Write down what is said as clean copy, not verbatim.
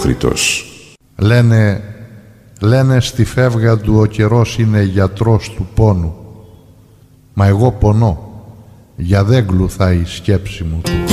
απρόθρητος. Λένε στη φεύγα του ο καιρός είναι γιατρός του πόνου. Μα εγώ πονώ, για δεν γλουθάει η σκέψη μου του.